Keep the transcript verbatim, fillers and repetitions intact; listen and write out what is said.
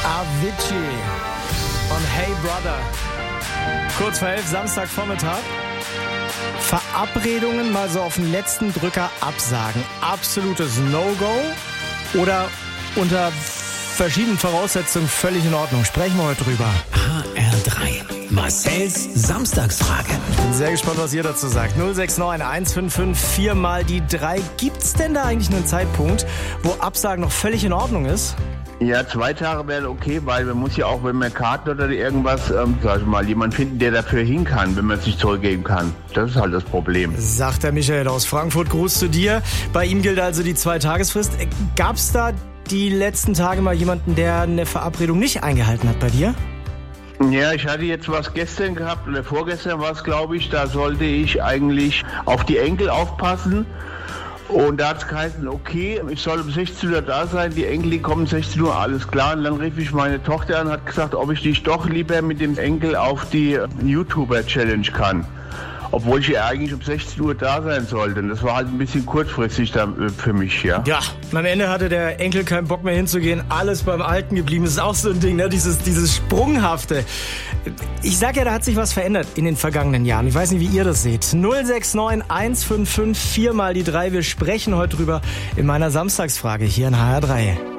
Avicii und Hey Brother. Kurz vor elf, Samstagvormittag. Verabredungen mal so auf den letzten Drücker absagen. Absolutes No-Go oder unter verschiedenen Voraussetzungen völlig in Ordnung. Sprechen wir heute drüber. H R drei. Marcells Samstagsfrage. Ich bin sehr gespannt, was ihr dazu sagt. null sechs neun eins fünf fünf vier mal die drei. Gibt's denn da eigentlich einen Zeitpunkt, wo Absagen noch völlig in Ordnung ist? Ja, zwei Tage wäre okay, weil man muss ja auch, wenn man Karten oder irgendwas, ähm, sag ich mal, jemand finden, der dafür hin kann, wenn man es nicht zurückgeben kann. Das ist halt das Problem. Sagt der Michael aus Frankfurt. Gruß zu dir. Bei ihm gilt also die Zwei-Tagesfrist. Gab's da die letzten Tage mal jemanden, der eine Verabredung nicht eingehalten hat bei dir? Ja, ich hatte jetzt was gestern gehabt, oder vorgestern war es, glaube ich, da sollte ich eigentlich auf die Enkel aufpassen. Und da hat es geheißen, okay, ich soll um sechzehn Uhr da sein, die Enkel kommen um sechzehn Uhr, alles klar. Und dann rief ich meine Tochter an und hat gesagt, ob ich nicht doch lieber mit dem Enkel auf die YouTuber-Challenge kann. Obwohl ich ja eigentlich um sechzehn Uhr da sein sollte. Und das war halt ein bisschen kurzfristig da für mich, ja. Ja, am Ende hatte der Enkel keinen Bock mehr hinzugehen, alles beim Alten geblieben. Das ist auch so ein Ding, ne? Dieses, dieses Sprunghafte. Ich sag ja, da hat sich was verändert in den vergangenen Jahren. Ich weiß nicht, wie ihr das seht. null sechs neun eins fünf fünf vier mal die drei. Wir sprechen heute drüber in meiner Samstagsfrage hier in H R drei.